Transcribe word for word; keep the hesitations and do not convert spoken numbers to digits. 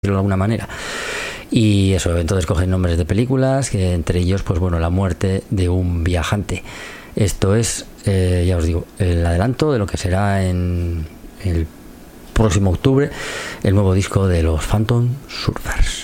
de alguna manera. Y eso, entonces cogen nombres de películas, que entre ellos, pues bueno, La muerte de un viajante. Esto es, eh, ya os digo, el adelanto de lo que será en el próximo octubre el nuevo disco de los Phantom Surfers.